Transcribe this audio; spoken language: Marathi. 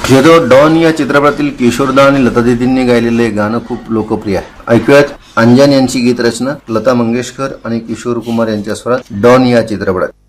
झेरो डॉन या चित्रपटातील किशोरदा आणि लता दीदींनी गायलेले गाणं खूप लोकप्रिय आहे। ऐकूयात अंजन यांची गीत रचना लता मंगेशकर आणि किशोर कुमार यांच्या स्वरात डॉन या चित्रपटात।